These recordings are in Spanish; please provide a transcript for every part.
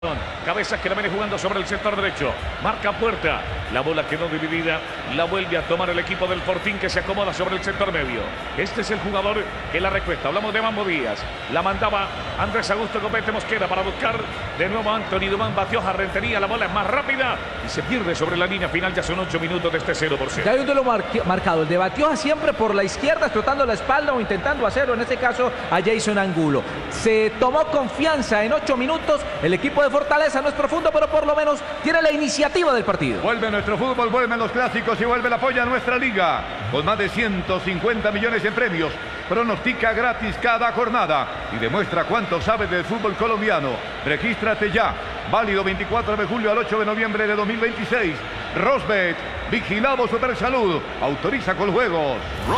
Cabezas que la viene jugando sobre el sector derecho. Marca Puerta. La bola quedó dividida. La vuelve a tomar el equipo del Fortín, que se acomoda sobre el sector medio. Este es el jugador que la recuesta. Hablamos de Mambo Díaz. La mandaba Andrés Augusto Copete Mosquera para buscar de nuevo a Anthony Dumán. Batió a Rentería. La bola es más rápida y se pierde sobre la línea final. Ya son 8 minutos de este 0%. Ya hay un duelo marcado. El de Batioja siempre por la izquierda, explotando la espalda o intentando hacerlo. En este caso a Jason Angulo. Se tomó confianza en 8 minutos. El equipo de Fortaleza no es profundo, pero por lo menos tiene la iniciativa del partido. Vuelve nuestro fútbol, vuelven los clásicos y vuelve el apoyo a nuestra liga. Con más de 150 millones en premios. Pronostica gratis cada jornada y demuestra cuánto sabes del fútbol colombiano. Regístrate ya. Válido 24 de julio al 8 de noviembre de 2026. Rosbet, vigilado Supersalud. Autoriza con juegos.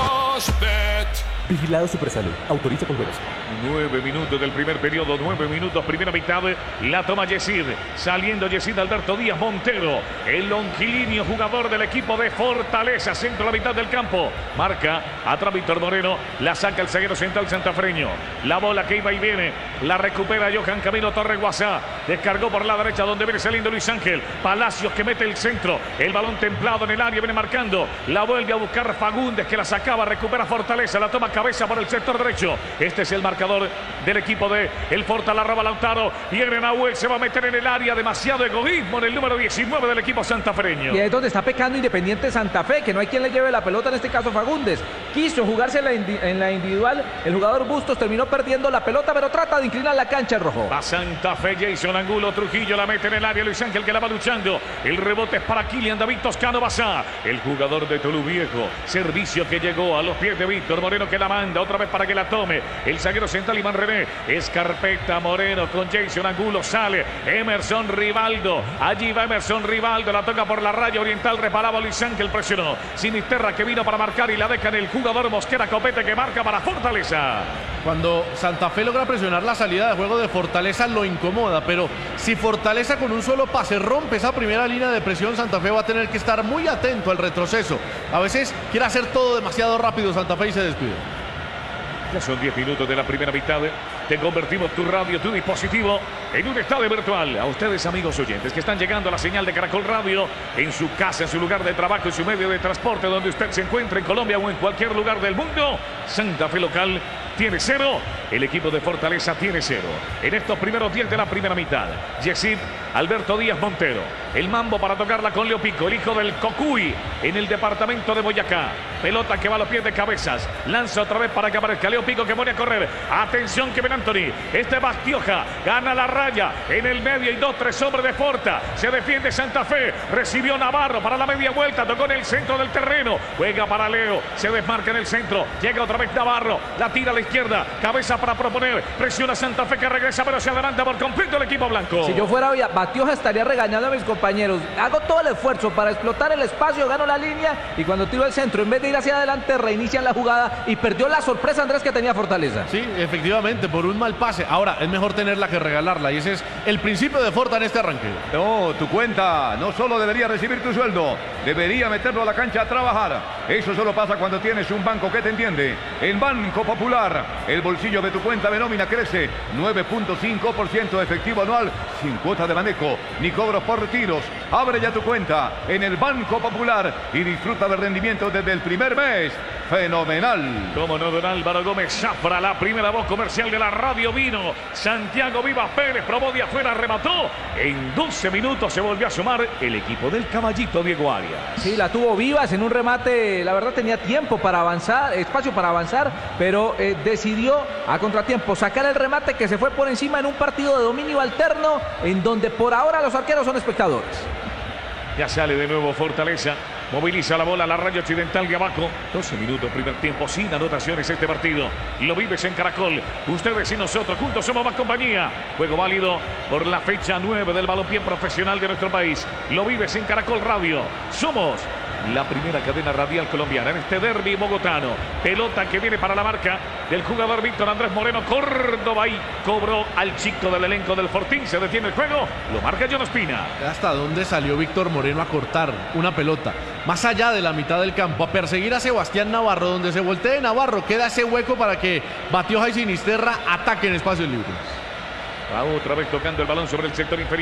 Rosbet. Vigilado Supersalud. Autoriza con juegos. 9 minutos del primer periodo, 9 minutos, primera mitad. La toma Yesid. Saliendo Yesid Alberto Díaz Montero. El longilíneo jugador del equipo de Fortaleza. Centro a la mitad del campo. Marca atrás Víctor Moreno. La saca el zaguero central santafreño. La bola que iba y viene. La recupera Johan Camilo Torre Guasá. Descargó por la derecha donde viene saliendo Luis Ángel. Palacios que mete el centro. El balón templado en el área. Viene marcando. La vuelve a buscar Fagundes, que la sacaba. Recupera Fortaleza. La toma cabeza por el sector derecho. Este es el marcador del equipo de el Forta. La roba Lautaro. Viene Nahuel. Se va a meter en el área. Demasiado egoísmo en el número 19 del equipo santafreño. Y es donde está pecando Independiente Santa Fe, que no hay quien le lleve la pelota, en este caso Fagundes. Quiso jugarse en la individual. El jugador Bustos terminó perdiendo la pelota, pero trata de inclinar la cancha el rojo. Va Santa Fe, Jason Angulo, Trujillo la mete en el área. Luis Ángel, que la va luchando. El rebote es para Kylian David Toscano Basá, el jugador de Tolú Viejo. Servicio que llegó a los pies de Víctor Moreno, que la manda otra vez para que la tome el zaguero central Iván René. Escarpeta Moreno con Jason Angulo. Sale Emerson Rivaldo. Allí va Emerson Rivaldo. La toca por la raya oriental. Reparaba Luis Ángel. Presionó Sinisterra, que vino para marcar y la deja en el jugador Mosquera Copete, que marca para Fortaleza. Cuando Santa Fe logra presionar la salida de juego de Fortaleza, lo incomoda, pero si Fortaleza con un solo pase rompe esa primera línea de presión, Santa Fe va a tener que estar muy atento al retroceso. A veces quiere hacer todo demasiado rápido Santa Fe y se descuida. Ya son 10 minutos de la primera mitad. Te convertimos tu radio, tu dispositivo en un estadio virtual. A ustedes, amigos oyentes, que están llegando a la señal de Caracol Radio en su casa, en su lugar de trabajo, en su medio de transporte, donde usted se encuentre en Colombia o en cualquier lugar del mundo. Santa Fe local tiene 0. El equipo de Fortaleza tiene 0. En estos primeros 10 de la primera mitad, Yesid Alberto Díaz Montero. El mambo para tocarla con Leo Pico, el hijo del Cocuy, en el departamento de Boyacá. Pelota que va a los pies de Cabezas. Lanza otra vez para que aparezca Leo Pico, que pone a correr. Atención que viene Anthony. Este Batioja gana la raya en el medio y 2-3 hombres de Forta. Se defiende Santa Fe. Recibió Navarro para la media vuelta. Tocó en el centro del terreno. Juega para Leo. Se desmarca en el centro. Llega otra vez Navarro. La tira a la izquierda. Cabeza para proponer. Presiona Santa Fe, que regresa, pero se adelanta por completo el equipo blanco. Si yo fuera Batioja, estaría regañando a mis compañeros. Hago todo el esfuerzo para explotar el espacio, gano la línea y cuando tiro el centro, en vez de ir hacia adelante, reinician la jugada y perdió la sorpresa, Andrés, que tenía Fortaleza. Sí, efectivamente, por un mal pase. Ahora, es mejor tenerla que regalarla y ese es el principio de Forta en este arranque. No, tu cuenta no solo debería recibir tu sueldo, debería meterlo a la cancha a trabajar. Eso solo pasa cuando tienes un banco que te entiende. En Banco Popular, el bolsillo de tu cuenta de nómina crece 9.5% de efectivo anual, sin cuota de manejo ni cobros por retiros. Abre ya tu cuenta en el Banco Popular y disfruta del rendimiento desde el primer mes. Fenomenal. Como no, don Álvaro Gómez Zafra, la primera voz comercial de la radio vino. Santiago Vivas Pérez probó de afuera, remató. En 12 minutos se volvió a sumar el equipo del caballito Diego Arias. Sí, la tuvo Vivas en un remate. La verdad tenía tiempo para avanzar, espacio para avanzar, pero decidió a contratiempo sacar el remate que se fue por encima en un partido de dominio alterno, en donde por ahora los arqueros son espectadores. Ya sale de nuevo Fortaleza. Moviliza la bola a la raya occidental de abajo. 12 minutos, primer tiempo, sin anotaciones este partido. Lo vives en Caracol. Ustedes y nosotros, juntos somos más compañía. Juego válido por la fecha 9 del balompié profesional de nuestro país. Lo vives en Caracol Radio. Somos la primera cadena radial colombiana en este derbi bogotano. Pelota que viene para la marca del jugador Víctor Andrés Moreno Córdoba y cobró al chico del elenco del Fortín. Se detiene el juego, lo marca John Ospina. ¿Hasta dónde salió Víctor Moreno a cortar una pelota? Más allá de la mitad del campo, a perseguir a Sebastián Navarro. Donde se voltee Navarro, queda ese hueco para que Batioja y Sinisterra ataquen espacios libres. Va otra vez tocando el balón sobre el sector inferior.